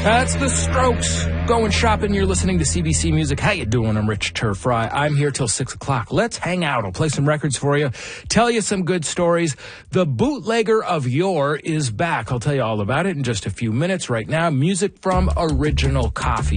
That's the Strokes. Going shopping. You're listening to CBC Music. How you doing? I'm Rich Turfry. I'm here till 6 o'clock. Let's hang out. I'll play some records for you. Tell you some good stories. The bootlegger of yore is back. I'll tell you all about it in just a few minutes. Right now, music from Original Coffee.